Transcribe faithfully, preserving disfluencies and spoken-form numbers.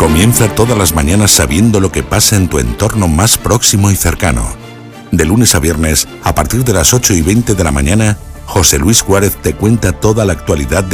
Comienza todas las mañanas sabiendo lo que pasa en tu entorno más próximo y cercano. De lunes a viernes, a partir de las ocho y veinte de la mañana, José Luis Juárez te cuenta toda la actualidad de